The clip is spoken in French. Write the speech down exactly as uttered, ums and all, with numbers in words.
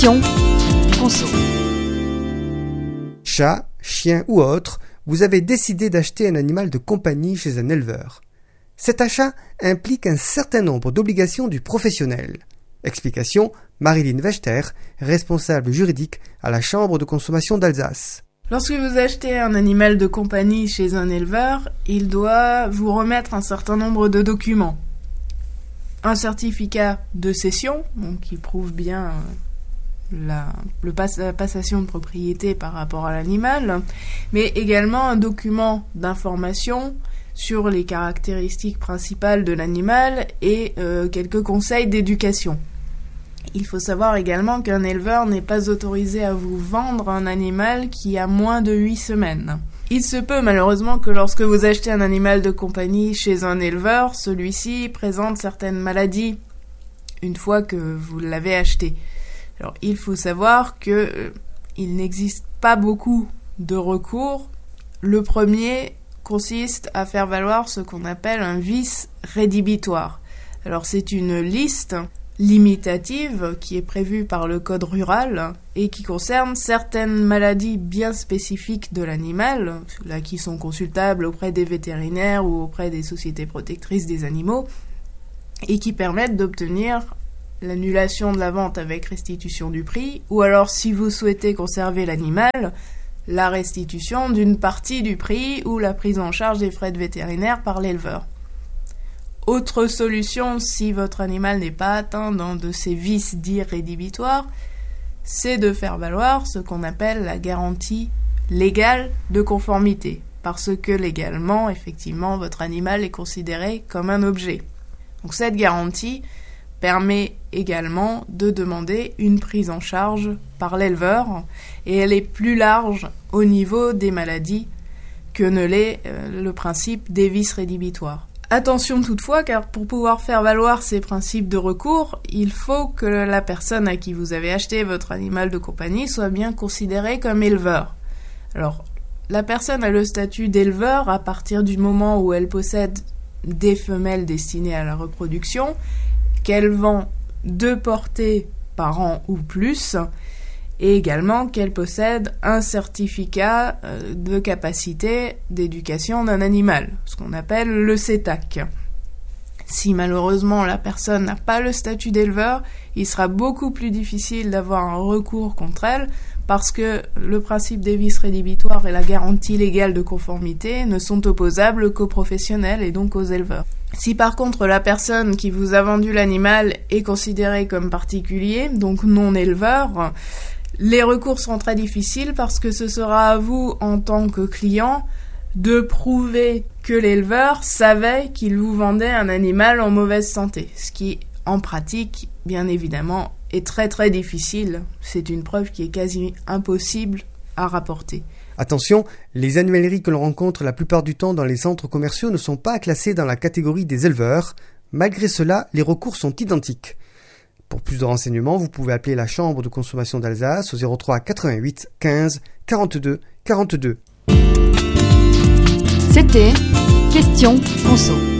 Question conso. Chat, chien ou autre, vous avez décidé d'acheter un animal de compagnie chez un éleveur. Cet achat implique un certain nombre d'obligations du professionnel. Explication, Marilyn Wechter, responsable juridique à la Chambre de consommation d'Alsace. Lorsque vous achetez un animal de compagnie chez un éleveur, il doit vous remettre un certain nombre de documents. Un certificat de cession, donc qui prouve bien la, le pass, la passation de propriété par rapport à l'animal, mais également un document d'information sur les caractéristiques principales de l'animal et euh, quelques conseils d'éducation. Il faut savoir également qu'un éleveur n'est pas autorisé à vous vendre un animal qui a moins de huit semaines. Il se peut malheureusement que lorsque vous achetez un animal de compagnie chez un éleveur, celui-ci présente certaines maladies une fois que vous l'avez acheté. Alors il faut savoir que euh, il n'existe pas beaucoup de recours. Le premier consiste à faire valoir ce qu'on appelle un vice rédhibitoire. Alors c'est une liste limitative qui est prévue par le code rural et qui concerne certaines maladies bien spécifiques de l'animal, là qui sont consultables auprès des vétérinaires ou auprès des sociétés protectrices des animaux, et qui permettent d'obtenir l'annulation de la vente avec restitution du prix, ou alors si vous souhaitez conserver l'animal, la restitution d'une partie du prix ou la prise en charge des frais de vétérinaire par l'éleveur. Autre solution, si votre animal n'est pas atteint d'un de ces vices dits rédhibitoires, c'est de faire valoir ce qu'on appelle la garantie légale de conformité, parce que légalement, effectivement, votre animal est considéré comme un objet. Donc cette garantie permet également de demander une prise en charge par l'éleveur, et elle est plus large au niveau des maladies que ne l'est euh, le principe des vices rédhibitoires. Attention toutefois, car pour pouvoir faire valoir ces principes de recours, il faut que la personne à qui vous avez acheté votre animal de compagnie soit bien considérée comme éleveur. Alors, la personne a le statut d'éleveur à partir du moment où elle possède des femelles destinées à la reproduction, qu'elle vend deux portées par an ou plus, et également qu'elle possède un certificat de capacité d'éducation d'un animal, ce qu'on appelle le C E T A C. Si malheureusement la personne n'a pas le statut d'éleveur, il sera beaucoup plus difficile d'avoir un recours contre elle, parce que le principe des vices rédhibitoires et la garantie légale de conformité ne sont opposables qu'aux professionnels et donc aux éleveurs. Si par contre la personne qui vous a vendu l'animal est considérée comme particulier, donc non éleveur, les recours seront très difficiles parce que ce sera à vous, en tant que client, de prouver que l'éleveur savait qu'il vous vendait un animal en mauvaise santé. Ce qui, en pratique, bien évidemment, est très très difficile. C'est une preuve qui est quasi impossible à rapporter. Attention, les animaleries que l'on rencontre la plupart du temps dans les centres commerciaux ne sont pas classées dans la catégorie des éleveurs. Malgré cela, les recours sont identiques. Pour plus de renseignements, vous pouvez appeler la Chambre de consommation d'Alsace au zéro trois quatre-vingt-huit quinze quarante-deux quarante-deux. C'était Question conso.